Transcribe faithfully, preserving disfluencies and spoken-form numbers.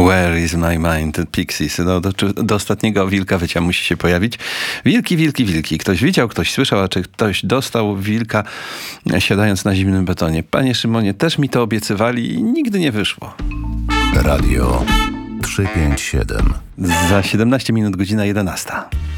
Where is my mind? Pixies. No, do, do ostatniego wilka wycia musi się pojawić. Wilki, wilki, wilki. Ktoś widział, ktoś słyszał, a czy ktoś dostał wilka siadając na zimnym betonie. Panie Szymonie, też mi to obiecywali i nigdy nie wyszło. Radio trzysta pięćdziesiąt siedem. Za siedemnaście minut, godzina jedenasta.